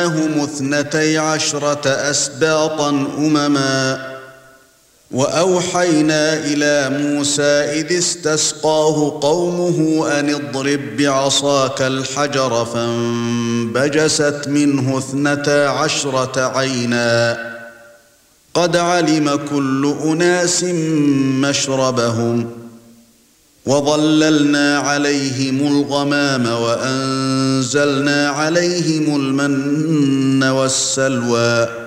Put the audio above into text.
هم 12 أسباطا أمما وأوحينا إلى موسى إذ استسقاه قومه أن اضرب بعصاك الحجر فانبجست منه 12 عينا قد علم كل أناس مشربهم وظللنا عليهم الغمام وأنزلنا عليهم المن والسلوى